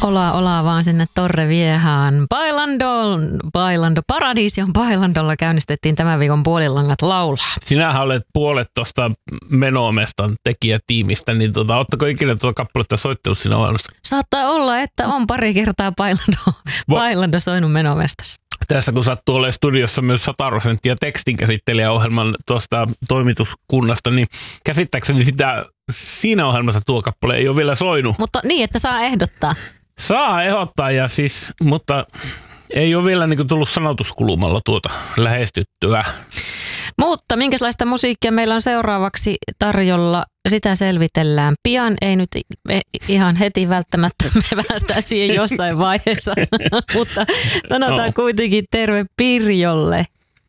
Olaa vaan sinne Torre Viehaan. Bailando Paradision Bailandolla käynnistettiin tämän viikon Puolilangat laulaa. Sinähän olet puolet tuosta Menomestan tekijätiimistä, niin ootteko ikinä tuota kappaletta soittanut siinä ohjelmassa? Saattaa olla, että on pari kertaa Bailando soinut Menomestassa. Tässä kun sattuu olemaan studiossa myös 100% tekstinkäsittelijäohjelman tuosta toimituskunnasta, niin käsittääkseni siinä ohjelmassa tuo kappale ei ole vielä soinut. Mutta niin, että saa ehdottaa. Saa ehdottaa, mutta ei ole vielä tullut sanotuskulmalla tuota lähestyttyä. Mutta minkälaista musiikkia meillä on seuraavaksi tarjolla, sitä selvitellään pian. Ei nyt ihan heti välttämättä, me päästään siihen jossain vaiheessa, mutta sanotaan kuitenkin terve Pirjolle.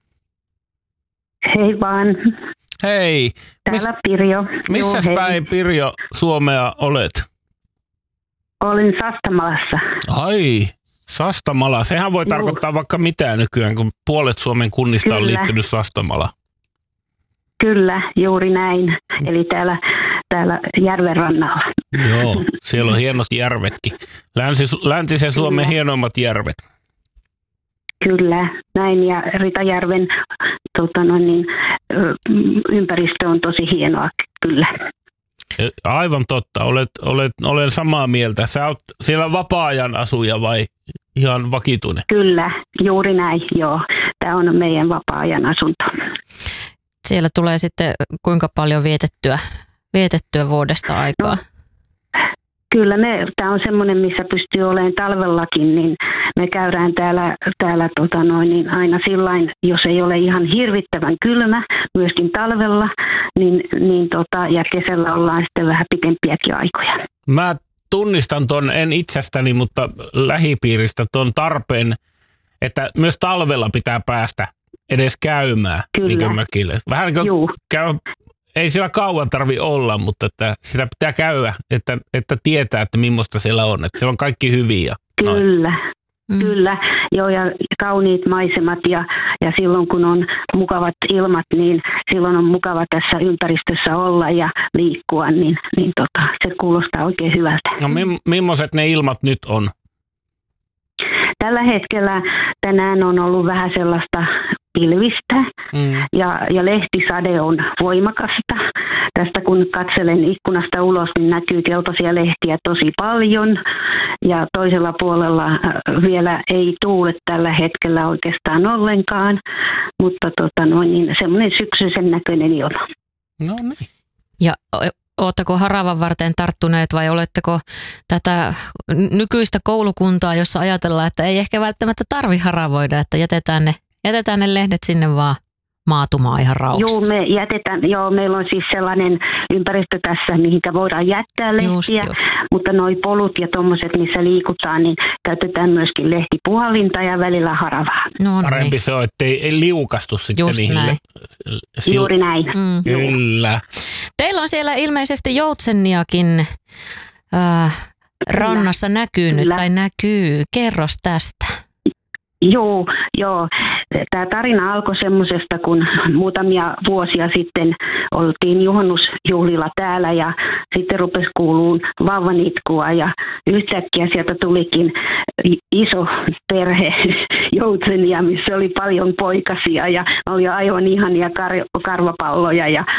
Hei vaan. Hei. Täällä Pirjo. Missä päin Pirjo Suomea olet? Olin Sastamalassa. Ai, Sastamala. Sehän voi tarkoittaa vaikka mitään nykyään, kun puolet Suomen kunnista on liittynyt Sastamala. Kyllä, juuri näin. Eli täällä järven rannalla. Joo, siellä on hienot järvetkin. Läntisen Suomen hienoimmat järvet. Kyllä, näin. Ja Ritajärven ympäristö on tosi hienoa, kyllä. Aivan totta, olen samaa mieltä. Sä oot siellä vapaa-ajan asuja vai ihan vakituinen? Kyllä, juuri näin, joo. Tämä on meidän vapaa-ajan asunto. Siellä tulee sitten kuinka paljon vietettyä vuodesta aikaa? No, kyllä, tämä on semmoinen, missä pystyy olemaan talvellakin, niin me käydään täällä aina sillain, jos ei ole ihan hirvittävän kylmä, myöskin talvella, ja kesällä ollaan sitten vähän pitempiäkin aikoja. Mä tunnistan ton, en itsestäni, mutta lähipiiristä ton tarpeen, että myös talvella pitää päästä edes käymään mökille. Vähän niin kuin ei siellä kauan tarvi olla, mutta että sitä pitää käydä, että tietää, että millaista siellä on. Että siellä on kaikki hyviä. Kyllä. Joo, ja kauniit maisemat ja silloin kun on mukavat ilmat, niin silloin on mukava tässä ympäristössä olla ja liikkua, niin se kuulostaa oikein hyvältä. No millaiset ne ilmat nyt on? Tällä hetkellä tänään on ollut vähän sellaista pilvistä ja lehtisade on voimakasta. Tästä kun katselen ikkunasta ulos, niin näkyy keltaisia lehtiä tosi paljon ja toisella puolella vielä ei tuule tällä hetkellä oikeastaan ollenkaan, mutta semmoinen syksyisen näköinen ilma. No niin. Ja ootteko haravan varten tarttuneet vai oletteko tätä nykyistä koulukuntaa, jossa ajatellaan, että ei ehkä välttämättä tarvi haravoida, että jätetään ne lehdet sinne vaan maatumaan ihan rauhassa? Joo, me jätetään. Joo, meillä on siis sellainen ympäristö tässä, mihinkä voidaan jättää lehtiä, mutta noi polut ja tommoset, missä liikutaan, niin käytetään myöskin lehtipuhallinta ja välillä haravaa. No, parempi se on, ettei liukastu sitten just niihin. Näin. Juuri näin. Kyllä. Teillä on siellä ilmeisesti joutseniakin rannassa näkynyt tai näkyy. Kerros tästä. Joo. Tämä tarina alkoi semmoisesta, kun muutamia vuosia sitten oltiin juhannusjuhlilla täällä ja sitten rupesi kuuluun vauvanitkua ja yhtäkkiä sieltä tulikin iso perhe joutsenia, missä oli paljon poikasia ja oli aivan ihania karvapalloja ja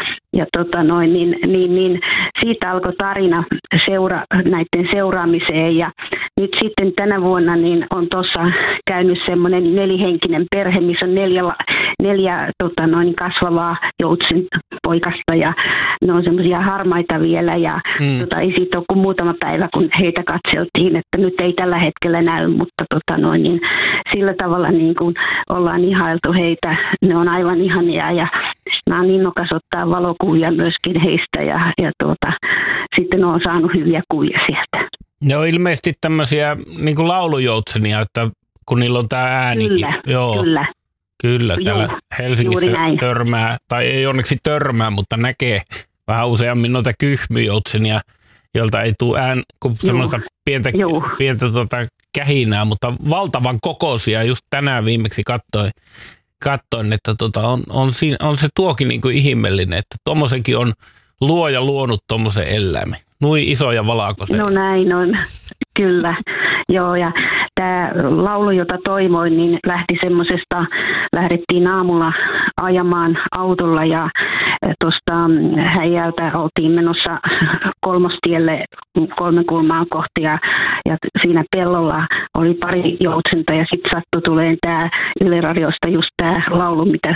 siitä alkoi tarina näiden seuraamiseen ja nyt sitten tänä vuonna niin on tuossa käynyt semmoinen 4-henkinen perhe, missä on neljä kasvavaa joutsenpoikasta ja ne on semmoisia harmaita vielä ja ei siitä ole kuin muutama päivä, kun heitä katseltiin, että nyt ei tällä hetkellä näy, mutta sillä tavalla niin kuin ollaan ihailtu heitä, ne on aivan ihania ja mä oon innokas ottaa valokuvia myöskin heistä ja sitten on saanut hyviä kuvia sieltä. Ne on ilmeisesti tämmöisiä niin kuin laulujoutsenia, että kun niillä on tämä äänikin. Kyllä, täällä Helsingissä törmää, tai ei onneksi törmää, mutta näkee vähän useammin noita kyhmyjoutsenia, jolta ei tule kuin semmoista pientä kähinää, mutta valtavan kokoisia. Just tänään viimeksi katsoin, että on se tuokin niin kuin ihmeellinen, että tommosenkin on luoja luonut tommosen eläimen. Nui isoja valkoisia. No näin on, kyllä. Joo, ja tämä laulu, jota toivoin, niin lähdettiin aamulla ajamaan autolla ja tuosta Häijältä oltiin menossa Kolmostielle 3 kulmaa kohti ja siinä pellolla oli pari joutsenta ja sitten sattui tulee tämä Yle Radiosta just tämä laulu, mitä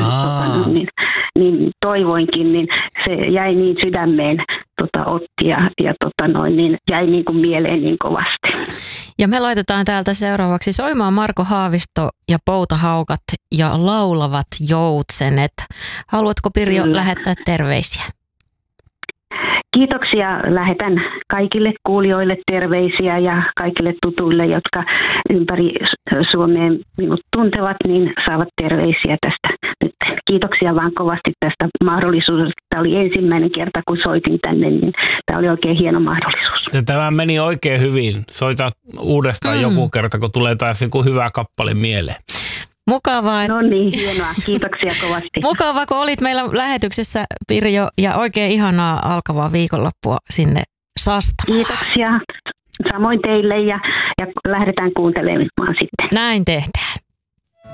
niin toivoinkin, niin se jäi niin sydämeen otti ja niin jäi niin kuin mieleen niin kovasti. Ja me laitetaan täältä seuraavaksi soimaan Marko Haavisto ja Poutahaukat ja Laulavat joutsenet. Haluatko, Pirjo, lähettää terveisiä? Kiitoksia. Lähetän kaikille kuulijoille terveisiä ja kaikille tutuille, jotka ympäri Suomeen minut tuntevat, niin saavat terveisiä tästä nyt. Kiitoksia vaan kovasti tästä mahdollisuudesta. Tämä oli ensimmäinen kerta, kun soitin tänne, niin tämä oli oikein hieno mahdollisuus. Tämä meni oikein hyvin. Soita uudestaan joku kerta, kun tulee taas joku hyvä kappale mieleen. Mukavaa. No niin, hienoa. Kiitoksia kovasti. Mukavaa, kun olit meillä lähetyksessä, Pirjo, ja oikein ihanaa alkavaa viikonloppua sinne Sastamaan. Kiitoksia. Samoin teille ja lähdetään kuuntelemaan sitten. Näin tehdään.